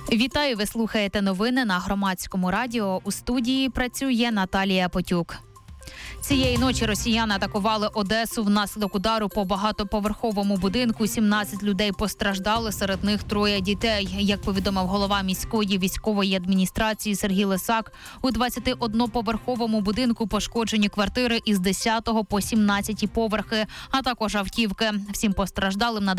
Вітаю, ви слухаєте новини на Громадському радіо. У студії працює Наталія Потюк. Цієї ночі росіяни атакували Одесу. Внаслідок удару по багатоповерховому будинку 17 людей постраждали, серед них 3 дітей. Як повідомив голова міської військової адміністрації Сергій Лисак, у 21-поверховому будинку пошкоджені квартири із 10 по 17 поверхи, а також автівки. Всім постраждалим